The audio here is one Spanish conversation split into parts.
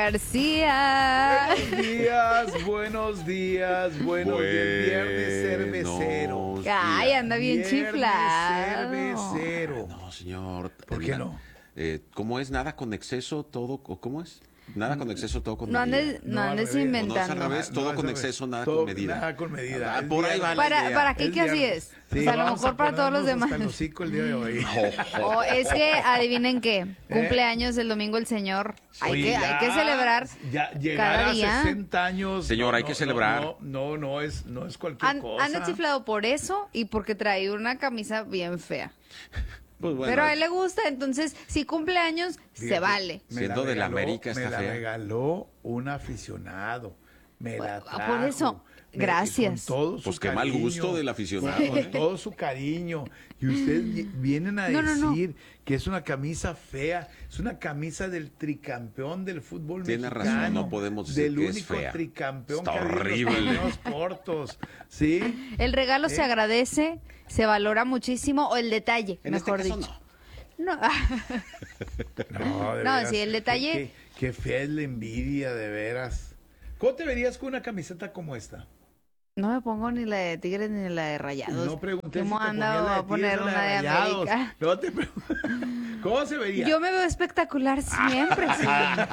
García. Buenos días, viernes cervecero. Ay, anda bien chiflado. Cervecero. No, señor. ¿Por qué no? ¿Cómo es? ¿Nada con exceso, todo? ¿Cómo es? Nada con exceso, todo con No medida. andes ¿O no es al inventando. revés? Todo con exceso, nada con medida. Nada con medida. Ah, por ahí va la idea. Para Kike así es. Sí, O sea, a lo vamos mejor para todos los ponernos demás. hasta el hocico el día de hoy. O es que adivinen qué, cumpleaños el domingo el señor. Oye, Hay que celebrar ya llegar cada a día. 60 años. Señor, hay que celebrar. No es cualquier cosa. Anda chiflado por eso y porque trae una camisa bien fea. Pues bueno, Pero a él le gusta, entonces si cumple años, se Fíjate, vale. me Siendo de la América está me la fea. regaló un aficionado. Me la trajo. Por eso, gracias. Con todo su Pues qué mal cariño, gusto del aficionado, Con ¿eh? todo su cariño. Y ustedes vienen a No. decir que es una camisa fea. Es una camisa del tricampeón del fútbol Tiene mexicano. razón, no podemos decir del que es único fea. tricampeón Está que ha habido en horrible. los torneos cortos. ¿Sí? El regalo se agradece, se valora muchísimo, o el detalle, En este mejor caso, dicho. no. No. No, de No, veras, sí, el detalle- Qué fea es la envidia, de veras. ¿Cómo te verías con una camiseta como esta? No me pongo ni la de Tigres ni la de Rayados. No pregunté si ¿Cómo te anda? ponías la Voy de a poner Tigres o la una de Rayados. América. No te ¿Cómo se vería? Yo me veo espectacular siempre, señor.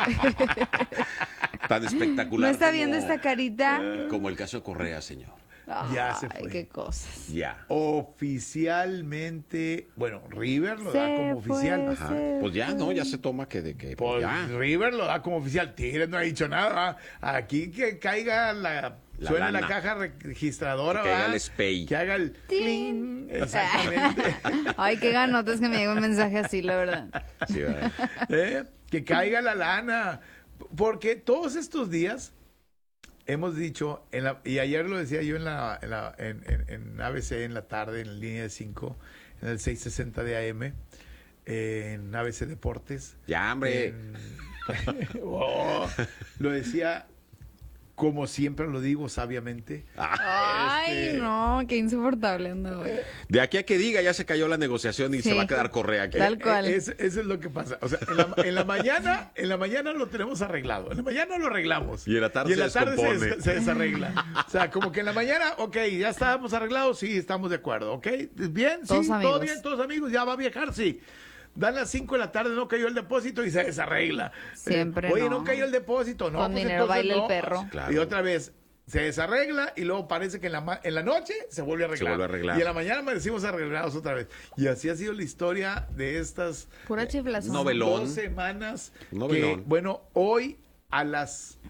Tan espectacular. ¿No está como- viendo esta carita? Como el caso de Correa, señor. Ya se Ay, fue. qué cosas. Ya. Oficialmente, bueno, River lo da Se como oficial. fue. Ajá. Pues ya, ¿no? Ya se toma que de que. Pues ya. River lo da como oficial. Tigres no ha dicho nada. Aquí que caiga La suena la lana. caja registradora. Que caiga ¿va? el SPEI. Que haga el Tin. exactamente. Ay, qué ganotas que me llega un mensaje así, la verdad. Sí, ¿verdad? Que caiga la lana. Porque todos estos días hemos dicho, y ayer lo decía yo en ABC en la tarde, en línea de 5, en el 660 de AM, en ABC Deportes. Ya, hombre. Lo decía, como siempre lo digo, sabiamente. Ay, no, qué insoportable anda hoy. De aquí a que diga, ya se cayó la negociación y Sí. se va a quedar Correa aquí. Tal cual. Eso es lo que pasa. O sea, en la mañana lo tenemos arreglado. En la mañana lo arreglamos. Y en la tarde Y en la se tarde descompone. se desarregla. O sea, como que en la mañana, ok, ya estábamos arreglados, sí, estamos de acuerdo, ok. Bien, Todos sí, amigos. todo bien, todos amigos, ya va a viajar, sí. Dan las 5 de la tarde, no cayó el depósito y se desarregla. Siempre Oye, no. no cayó el depósito, no. Con pues dinero entonces baila el no. perro. Claro. Y otra vez, se desarregla y luego parece que en la noche se vuelve a arreglar. Se vuelve a arreglar. Y en la mañana amanecimos arreglados otra vez. Y así ha sido la historia de estas Pura chiflazón. Novelón. 2 semanas. Novelón. Que, bueno, hoy a las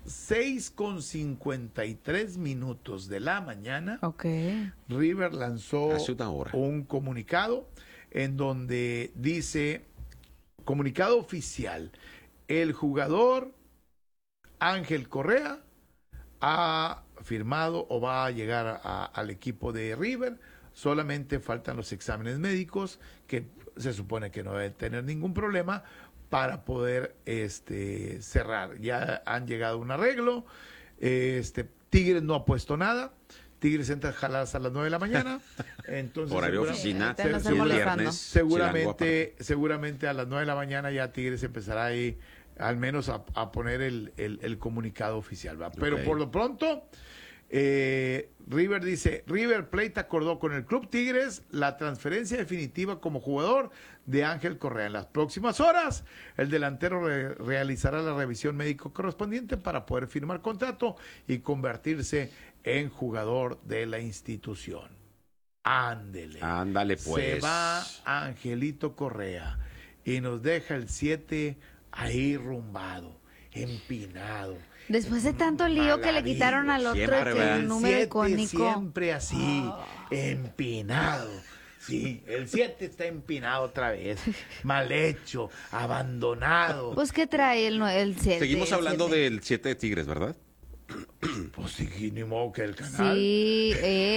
6:53 de la mañana, Ok. River lanzó Hace una hora. un comunicado en donde dice, comunicado oficial, el jugador Ángel Correa ha firmado o va a llegar al equipo de River. Solamente faltan los exámenes médicos, que se supone que no debe tener ningún problema para poder cerrar. Ya han llegado a un arreglo. Tigres no ha puesto nada. Tigres entra a jalar hasta las 9 de la mañana. Entonces, Horario segura- oficina. Te no y estén el molestando. viernes. Seguramente a las 9 de la mañana ya Tigres empezará ahí al menos a poner el comunicado oficial, ¿va? Pero Ok. por lo pronto, River dice, River Plate acordó con el Club Tigres la transferencia definitiva como jugador de Ángel Correa. En las próximas horas, el delantero realizará la revisión médico correspondiente para poder firmar contrato y convertirse en jugador de la institución. Ándele. Ándale, pues. Se va Angelito Correa y nos deja el 7 ahí rumbado, empinado. Después de tanto lío que le Maladivo. quitaron al otro Siempre, que ¿verdad? el número 7 icónico. siempre así, empinado. Sí, el 7 está empinado otra vez, mal hecho, abandonado. Pues, ¿qué trae el 7? Seguimos hablando del 7 de Tigres, ¿verdad? Pues sí, ni modo que el canal. Sí,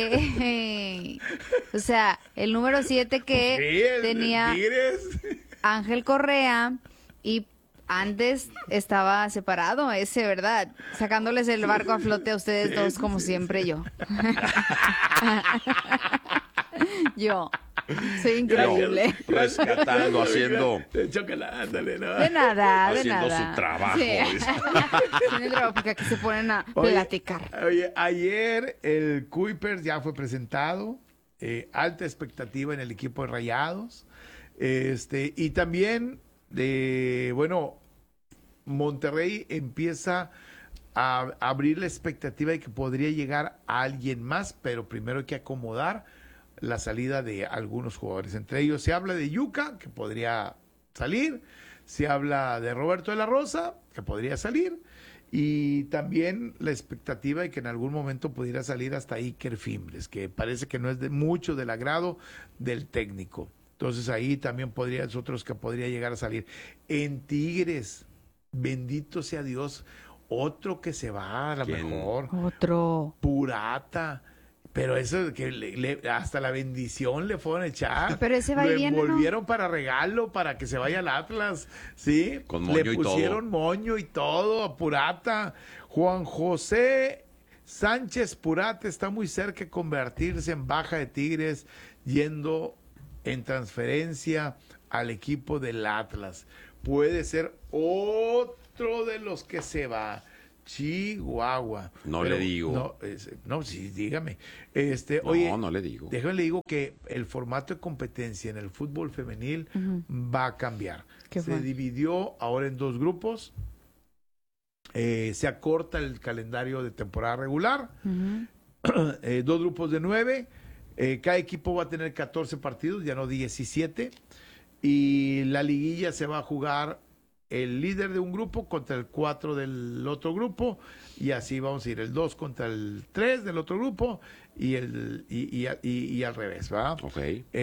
o sea, el número 7 que Sí, el tenía Tigres. Ángel Correa y antes estaba separado ese, ¿verdad? Sacándoles el barco a flote a ustedes dos como siempre yo. Yo. Sí, increíble. Rescatando, haciendo, Chocolate, ¿no? De nada, de haciendo nada. su trabajo. Sí. dice. Tiene trabajo porque aquí se ponen a Oye, platicar. Oye, ayer el Kuipers ya fue presentado. Alta expectativa en el equipo de Rayados. Y también, bueno, Monterrey empieza a abrir la expectativa de que podría llegar a alguien más, pero primero hay que acomodar la salida de algunos jugadores. Entre ellos se habla de Yuka, que podría salir, se habla de Roberto de la Rosa, que podría salir, y también la expectativa de que en algún momento pudiera salir hasta Iker Fimbres, que parece que no es de mucho del agrado del técnico. Entonces ahí también podría, es otros que podría llegar a salir. En Tigres, bendito sea Dios, otro que se va a lo ¿Quién? mejor. Otro. Purata. Pero eso que hasta la bendición le fueron a echar. Pero ese va y Lo viene, ¿no? envolvieron para regalo, para que se vaya al Atlas, ¿sí? Con moño le y todo. pusieron moño y todo a Purata. Juan José Sánchez Purata está muy cerca de convertirse en baja de Tigres, yendo en transferencia al equipo del Atlas. Puede ser otro de los que se va. Chihuahua. No le digo. No, sí, dígame. No, Oye, no le digo. déjame le digo que el formato de competencia en el fútbol femenil va a cambiar. ¿Qué Se fue? dividió ahora en 2 grupos. Se acorta el calendario de temporada regular. 2 grupos de 9. Cada equipo va a tener 14 partidos, ya no 17. Y la liguilla se va a jugar el líder de un grupo contra el 4 del otro grupo, y así vamos a ir, el 2 contra el 3 del otro grupo, y al revés, ¿va? Ok.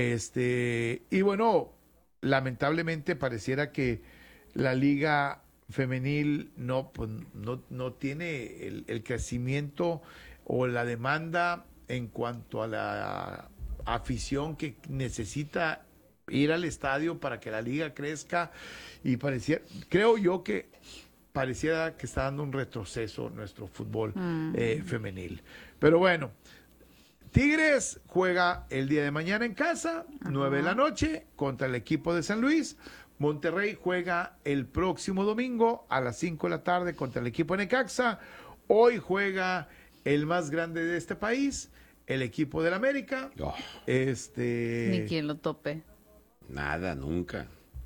Y bueno, lamentablemente pareciera que la liga femenil no tiene el crecimiento o la demanda en cuanto a la afición que necesita ir al estadio para que la liga crezca, y creo yo que pareciera que está dando un retroceso nuestro fútbol femenil. Pero bueno, Tigres juega el día de mañana en casa, 9 de la noche, contra el equipo de San Luis. Monterrey juega el próximo domingo a las 5 de la tarde contra el equipo de Necaxa. Hoy juega el más grande de este país, el equipo del América. Oh, Ni quien lo tope. nada, nunca.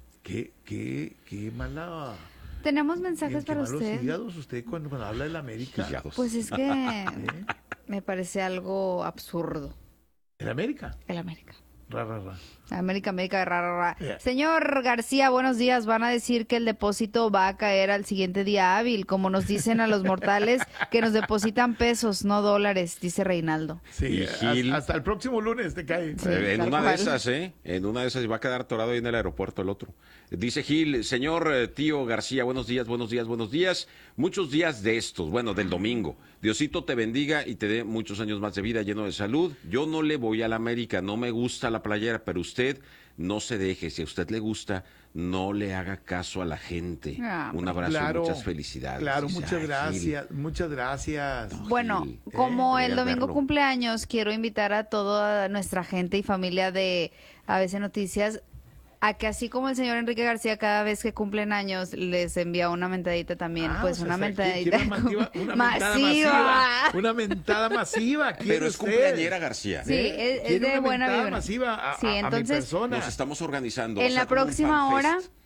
Qué mala. Tenemos mensajes qué para malos usted. hígados usted cuando habla del América. Hígados. Pues es que me parece algo absurdo ¿El América? el América. Ra, ra, ra. América, ra. Yeah. Señor García, buenos días. Van a decir que el depósito va a caer al siguiente día hábil, como nos dicen a los mortales que nos depositan pesos, no dólares, dice Reinaldo. Sí, Y Gil. hasta el próximo lunes te cae. Sí. En tal una cual. de esas, en una de esas va a quedar atorado ahí en el aeropuerto el otro. Dice Gil, señor tío García, buenos días, buenos días, buenos días. Muchos días de estos, bueno, del domingo. Diosito te bendiga y te dé muchos años más de vida, lleno de salud. Yo no le voy a la América, no me gusta la playera, pero usted no se deje. Si a usted le gusta, no le haga caso a la gente. Un abrazo, Claro, muchas felicidades. Claro, Dice, muchas "Ay, Gil". gracias, muchas gracias. No, Bueno, Gil, como el deberías domingo verlo. cumpleaños, quiero invitar a toda nuestra gente y familia de ABC Noticias a que así como el señor Enrique García cada vez que cumplen años les envía una mentadita también, pues una mentadita Una mentada masiva. Una mentada masiva. ¿Quiere Pero es usted? cumpleañera García. Sí, es ¿Quiere de una buena mentada vibra. masiva a Sí, mi entonces, persona? Nos estamos organizando. En o sea, la como un próxima fan hora, fest.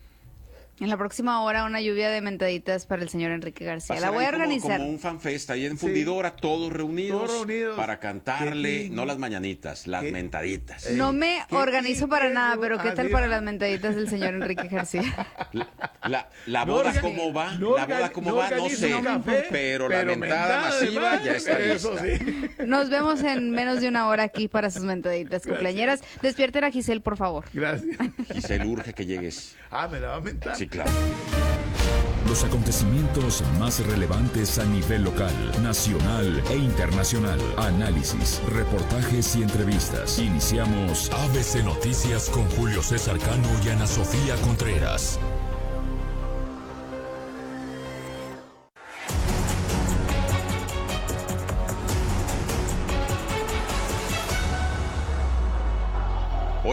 una lluvia de mentaditas para el señor Enrique Va García. a La ser voy a ahí organizar. como un fanfest ahí en Fundidora, todos reunidos para cantarle, Qué no las mañanitas, las qué- mentaditas. No me ¿Qué organizo para tiene, nada, pero ¿qué tal así? para las mentaditas del señor Enrique García? La No boda orga- cómo va, no la boda orga- cómo no va, no organizo sé, un café, pero la mentada mentada de masiva madre, ya está eso lista. sí. Nos vemos en menos de una hora aquí para sus mentaditas cumpleañeras. Despierten a Giselle, por favor. Gracias. Giselle, urge que llegues. Me la va a mentar. Sí, claro. Los acontecimientos más relevantes a nivel local, nacional e internacional. Análisis, reportajes y entrevistas. Iniciamos ABC Noticias con Julio César Cano y Ana Sofía Contreras.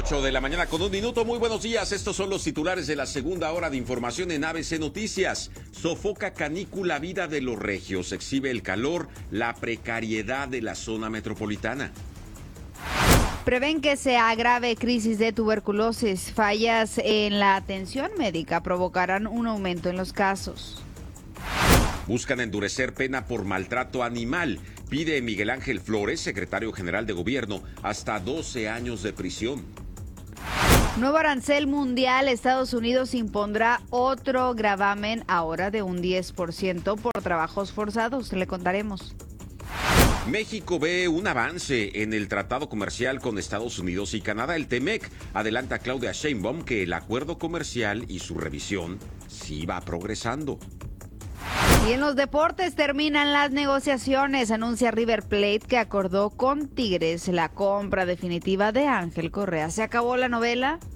8 de la mañana con 1 minuto. Muy buenos días. Estos son los titulares de la segunda hora de información en ABC Noticias. Sofoca canícula vida de los regios. Exhibe el calor, la precariedad de la zona metropolitana. Prevén que se agrave crisis de tuberculosis. Fallas en la atención médica provocarán un aumento en los casos. Buscan endurecer pena por maltrato animal. Pide Miguel Ángel Flores, secretario general de gobierno, hasta 12 años de prisión. Nuevo arancel mundial. Estados Unidos impondrá otro gravamen, ahora de un 10% por trabajos forzados. Le contaremos. México ve un avance en el tratado comercial con Estados Unidos y Canadá. El TEMEC adelanta a Claudia Sheinbaum que el acuerdo comercial y su revisión sí va progresando. Y en los deportes terminan las negociaciones. Anuncia River Plate que acordó con Tigres la compra definitiva de Ángel Correa. ¿Se acabó la novela?